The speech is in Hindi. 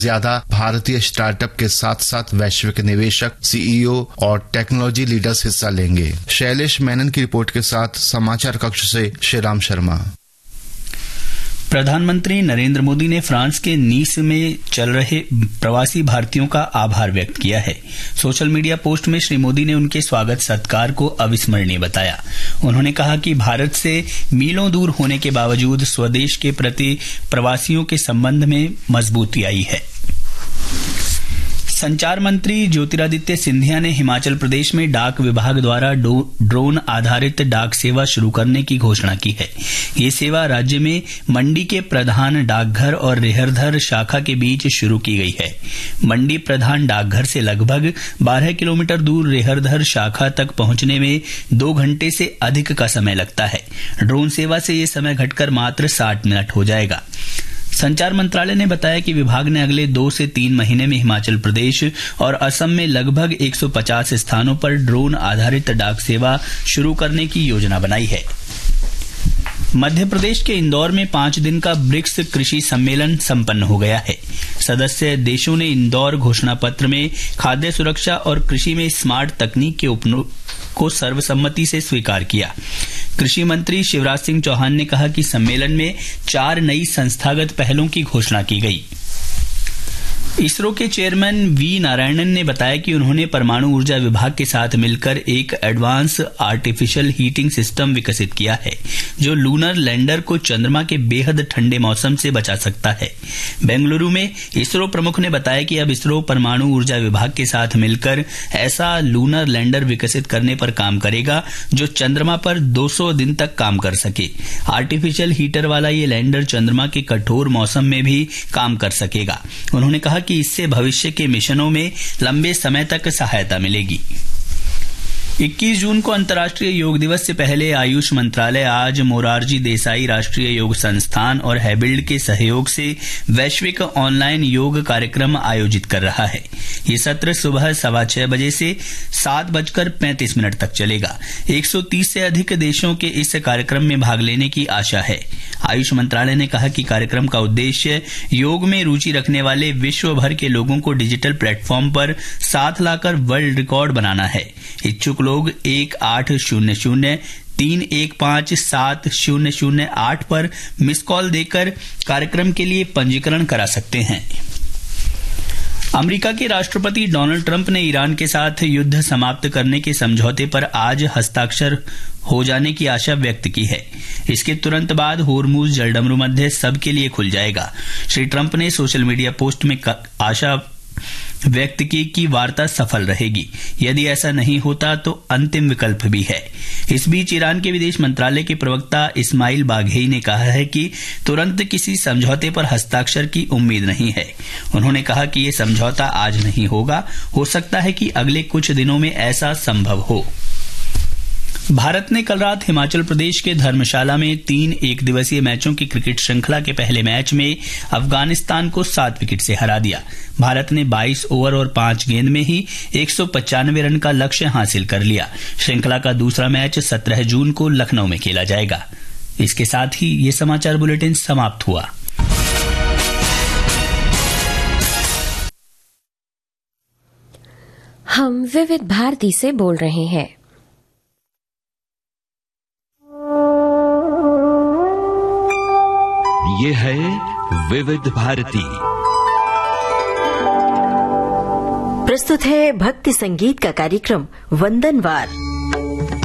ज्यादा भारतीय स्टार्टअप के साथ साथ वैश्विक निवेशक, सीईओ और टेक्नोलॉजी लीडर्स हिस्सा लेंगे। शैलेश मेनन की रिपोर्ट के साथ समाचार कक्ष से श्रीराम शर्मा। प्रधानमंत्री नरेंद्र मोदी ने फ्रांस के नीस में चल रहे प्रवासी भारतीयों का आभार व्यक्त किया है। सोशल मीडिया पोस्ट में श्री मोदी ने उनके स्वागत सत्कार को अविस्मरणीय बताया। उन्होंने कहा कि भारत से मीलों दूर होने के बावजूद स्वदेश के प्रति प्रवासियों के संबंध में मजबूती आई है। संचार मंत्री ज्योतिरादित्य सिंधिया ने हिमाचल प्रदेश में डाक विभाग द्वारा ड्रोन आधारित डाक सेवा शुरू करने की घोषणा की है। ये सेवा राज्य में मंडी के प्रधान डाकघर और रेहरधर शाखा के बीच शुरू की गई है। मंडी प्रधान डाकघर से लगभग 12 किलोमीटर दूर रेहरधर शाखा तक पहुंचने में 2 घंटे से अधिक का समय लगता है। ड्रोन सेवा से ये समय घटकर मात्र 60 मिनट हो जाएगा। संचार मंत्रालय ने बताया कि विभाग ने अगले 2 से 3 महीने में हिमाचल प्रदेश और असम में लगभग 150 स्थानों पर ड्रोन आधारित डाक सेवा शुरू करने की योजना बनाई है। मध्य प्रदेश के इंदौर में 5 दिन का ब्रिक्स कृषि सम्मेलन संपन्न हो गया है। सदस्य देशों ने इंदौर घोषणा पत्र में खाद्य सुरक्षा और कृषि में स्मार्ट तकनीक के उपयोग को सर्वसम्मति से स्वीकार किया। कृषि मंत्री शिवराज सिंह चौहान ने कहा कि सम्मेलन में 4 नई संस्थागत पहलों की घोषणा की गई। इसरो के चेयरमैन वी नारायणन ने बताया कि उन्होंने परमाणु ऊर्जा विभाग के साथ मिलकर एक एडवांस आर्टिफिशियल हीटिंग सिस्टम विकसित किया है जो लूनर लैंडर को चंद्रमा के बेहद ठंडे मौसम से बचा सकता है। बेंगलुरु में इसरो प्रमुख ने बताया कि अब इसरो परमाणु ऊर्जा विभाग के साथ मिलकर ऐसा लूनर लैंडर विकसित करने पर काम करेगा जो चंद्रमा पर 200 दिन तक काम कर सके। आर्टिफिशियल हीटर वाला ये लैंडर चंद्रमा के कठोर मौसम में भी काम कर सकेगा। उन्होंने कहा कि इससे भविष्य के मिशनों में लंबे समय तक सहायता मिलेगी। 21 जून को अंतर्राष्ट्रीय योग दिवस से पहले आयुष मंत्रालय आज मोरारजी देसाई राष्ट्रीय योग संस्थान और हैबिल्ड के सहयोग से वैश्विक ऑनलाइन योग कार्यक्रम आयोजित कर रहा है। ये सत्र सुबह 6:15 बजे से 7:35 तक चलेगा। 130 से अधिक देशों के इस कार्यक्रम में भाग लेने की आशा है। आयुष मंत्रालय ने कहा कि कार्यक्रम का उद्देश्य योग में रुचि रखने वाले विश्व भर के लोगों को डिजिटल प्लेटफॉर्म पर साथ लाकर वर्ल्ड रिकॉर्ड बनाना है। इच्छुक लोग 1800-315-7008 पर मिस कॉल देकर कार्यक्रम के लिए पंजीकरण करा सकते हैं। अमेरिका के राष्ट्रपति डोनाल्ड ट्रंप ने ईरान के साथ युद्ध समाप्त करने के समझौते पर आज हस्ताक्षर हो जाने की आशा व्यक्त की है। इसके तुरंत बाद होर्मुज जलडमरू मध्य सबके लिए खुल जाएगा। श्री ट्रंप ने सोशल मीडिया पोस्ट में आशा व्यक्त की कि वार्ता सफल रहेगी। यदि ऐसा नहीं होता तो अंतिम विकल्प भी है। इस बीच ईरान के विदेश मंत्रालय के प्रवक्ता इस्माइल बाघेई ने कहा है कि तुरंत किसी समझौते पर हस्ताक्षर की उम्मीद नहीं है। उन्होंने कहा कि ये समझौता आज नहीं होगा, हो सकता है कि अगले कुछ दिनों में ऐसा संभव हो। भारत ने कल रात हिमाचल प्रदेश के धर्मशाला में 3 एक दिवसीय मैचों की क्रिकेट श्रृंखला के पहले मैच में अफगानिस्तान को 7 विकेट से हरा दिया। भारत ने 22 ओवर और 5 गेंद में ही 195 रन का लक्ष्य हासिल कर लिया। श्रृंखला का दूसरा मैच 17 जून को लखनऊ में खेला जाएगा। इसके साथ ही ये समाचार बुलेटिन समाप्त हुआ। हम विविध भारती से बोल रहे हैं। ये है विविध भारती। प्रस्तुत है भक्ति संगीत का कार्यक्रम वंदनवार।